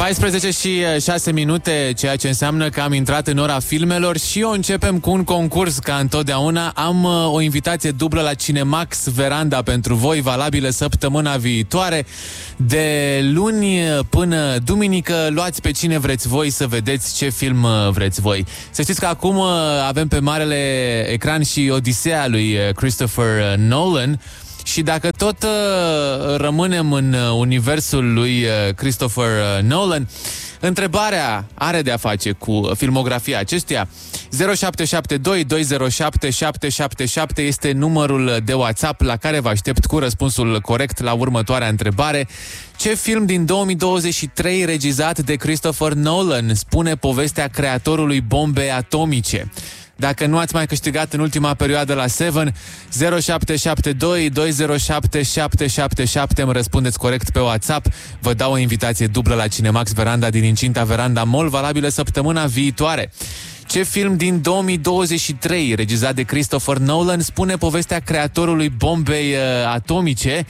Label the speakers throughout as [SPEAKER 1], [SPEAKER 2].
[SPEAKER 1] 14 și 6 minute, ceea ce înseamnă că am intrat în ora filmelor și o începem cu un concurs, ca întotdeauna. Am o invitație dublă la Cinemax Veranda pentru voi, valabilă săptămâna viitoare. De luni până duminică, luați pe cine vreți voi să vedeți ce film vreți voi. Să știți că acum avem pe marele ecran și Odiseea lui Christopher Nolan. Și dacă tot rămânem în universul lui Christopher Nolan, întrebarea are de-a face cu filmografia acestuia. 0772 207 777 este numărul de WhatsApp la care vă aștept cu răspunsul corect la următoarea întrebare. Ce film din 2023 regizat de Christopher Nolan spune povestea creatorului bombei atomice? Dacă nu ați mai câștigat în ultima perioadă la 7, 0772 207 777, îmi răspundeți corect pe WhatsApp. Vă dau o invitație dublă la Cinemax Veranda din incinta Veranda Mall, valabilă săptămâna viitoare. Ce film din 2023, regizat de Christopher Nolan, spune povestea creatorului bombei atomice?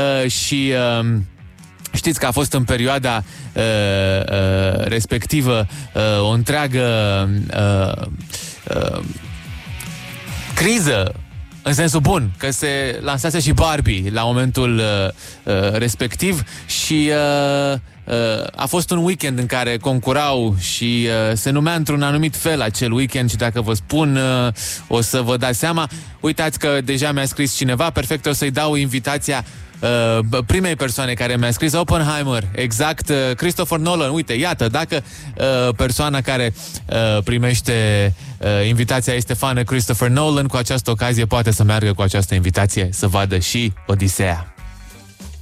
[SPEAKER 1] Știți că a fost în perioada respectivă o întreagă criză, în sensul bun, că se lansase și Barbie la momentul respectiv și a fost un weekend în care concurau și se numea într-un anumit fel acel weekend și dacă vă spun o să vă dați seama. Uitați că deja mi-a scris cineva, perfect, o să-i dau invitația primei persoane care mi-a scris, Oppenheimer, exact, Christopher Nolan. Uite, iată, dacă persoana care primește invitația este fană Christopher Nolan, cu această ocazie poate să meargă cu această invitație să vadă și Odiseea.